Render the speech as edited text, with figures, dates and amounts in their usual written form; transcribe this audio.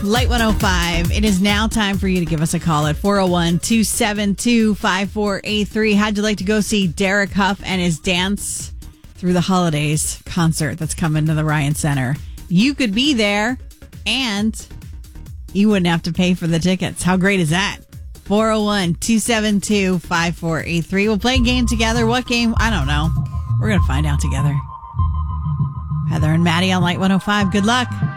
Light 105. It is now time for you to give us a call at 401-272-5483. How'd you like to go see Derek Huff and his Dance Through the Holidays concert that's coming to the Ryan Center? You could be there and you wouldn't have to pay for the tickets. How great is that? 401-272-5483. We'll play a game together. What game? I don't know. We're going to find out together. Heather and Maddie on Light 105. Good luck.